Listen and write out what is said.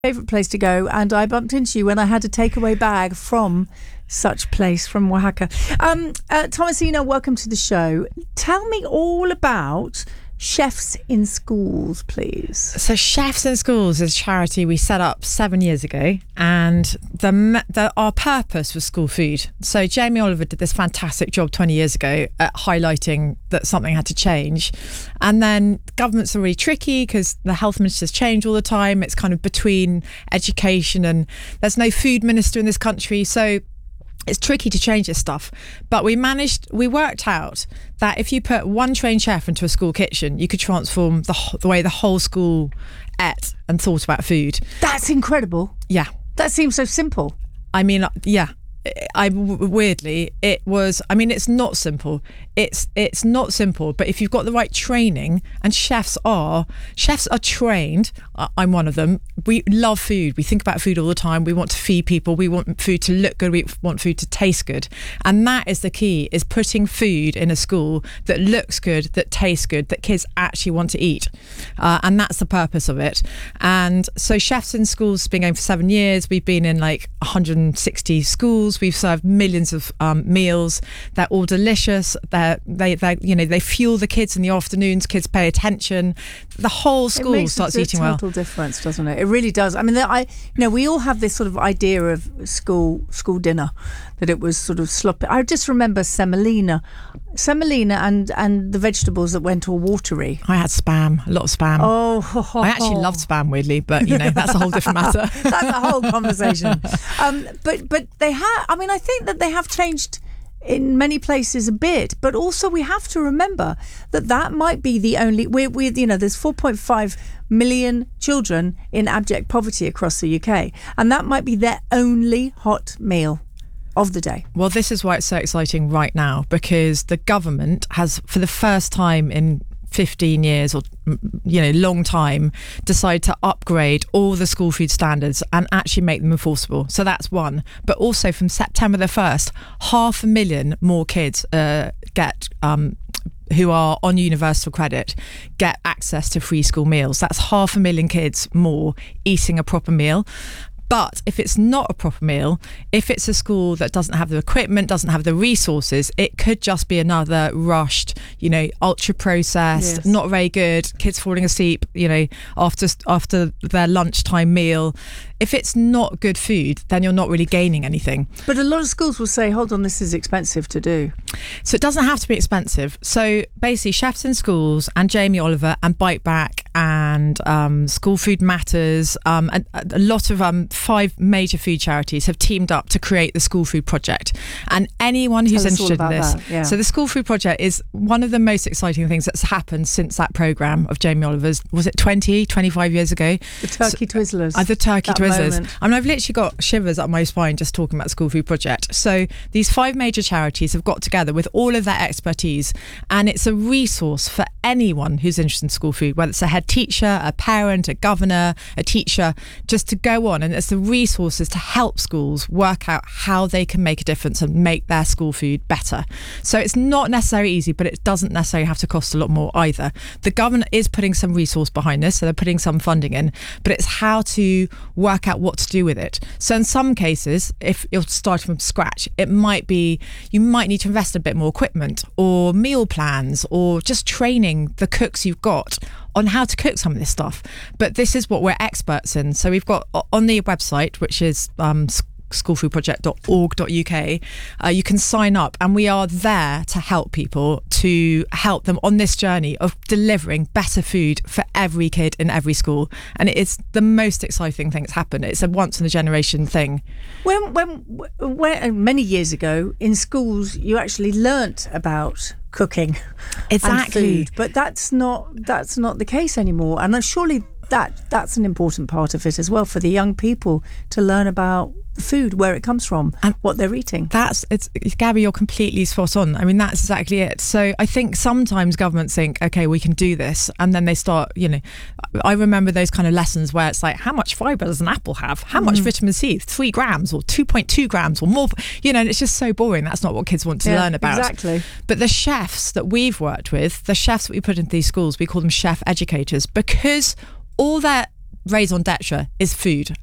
Favourite place to go, and I bumped into you when I had a takeaway bag from such place, from Oaxaca. Thomasina, welcome to the show. Tell me all about Chefs in Schools, please. So Chefs in Schools is a charity we set up 7 years ago, and our purpose was school food. So Jamie Oliver did this fantastic job 20 years ago at highlighting that something had to change. And then governments are really tricky because the health ministers change all the time. It's kind of between education, and there's no food minister in this country. So it's tricky to change this stuff, but we worked out that if you put one trained chef into a school kitchen, you could transform the way the whole school ate and thought about food. That's incredible. Yeah. That seems so simple. I mean, yeah. Weirdly, it was. I mean, it's not simple. It's not simple. But if you've got the right training, and chefs are trained. I'm one of them. We love food. We think about food all the time. We want to feed people. We want food to look good. We want food to taste good. And that is the key: is putting food in a school that looks good, that tastes good, that kids actually want to eat. And that's the purpose of it. And so, Chefs in Schools has been going for 7 years. We've been in like 160 schools. We've served millions of meals. They're all delicious. They fuel the kids in the afternoons. Kids pay attention. The whole school starts eating well. It makes a total difference, doesn't it? It really does. I mean, we all have this sort of idea of school dinner, that it was sort of sloppy. I just remember semolina and the vegetables that went all watery. I had spam, a lot of spam. I actually loved spam, weirdly, but that's a whole different matter. That's a whole conversation. But they have. I mean, I think that they have changed in many places a bit, but also we have to remember that might be the only. There's 4.5 million children in abject poverty across the UK, and that might be their only hot meal of the day. Well, this is why it's so exciting right now, because the government has, for the first time in 15 years or long time, decide to upgrade all the school food standards and actually make them enforceable. So that's one. But also from September the 1st, 500,000 more kids get who are on universal credit get access to free school meals. That's 500,000 kids more eating a proper meal. But if it's not a proper meal, if it's a school that doesn't have the equipment, doesn't have the resources, it could just be another rushed, ultra processed, yes, not very good, kids falling asleep, after their lunchtime meal. If it's not good food, then you're not really gaining anything. But a lot of schools will say, hold on, this is expensive to do. So it doesn't have to be expensive. So basically, Chefs in Schools and Jamie Oliver and Bite Back and School Food Matters, and a lot of 5 major food charities have teamed up to create the School Food Project. And anyone who's interested in this, yeah. So the School Food Project is one of the most exciting things that's happened since that programme of Jamie Oliver's. Was it 25 years ago? The Turkey Twizzlers. The Turkey Twizzlers. Moment. I mean, I've literally got shivers up my spine just talking about School Food Project. So these 5 major charities have got together with all of their expertise, and it's a resource for anyone who's interested in school food, whether it's a head teacher, a parent, a governor, a teacher, just to go on. And it's the resources to help schools work out how they can make a difference and make their school food better. So it's not necessarily easy, but it doesn't necessarily have to cost a lot more either. The government is putting some resource behind this, so they're putting some funding in, but it's how to work out what to do with it. So in some cases, if you're starting from scratch, it might be you might need to invest in a bit more equipment or meal plans or just training the cooks you've got on how to cook some of this stuff. But this is what we're experts in. So we've got on the website, which is schoolfoodproject.org.uk, you can sign up, and we are there to help people, to help them on this journey of delivering better food for every kid in every school. And it is the most exciting thing that's happened. It's a once in a generation thing. When many years ago in schools, you actually learnt about cooking exactly and food, but that's not the case anymore. And surely that's an important part of it as well, for the young people to learn about the food, where it comes from, and what they're eating. Gabby, you're completely spot on. I mean, that's exactly it. So I think sometimes governments think, okay, we can do this, and then they start, I remember those kind of lessons where it's like, how much fibre does an apple have? How much vitamin C? 3 grams or 2.2 grams or more, and it's just so boring. That's not what kids want to learn about. Exactly. But the chefs that we've worked with, the chefs that we put into these schools, we call them chef educators, because all raison d'etre is food.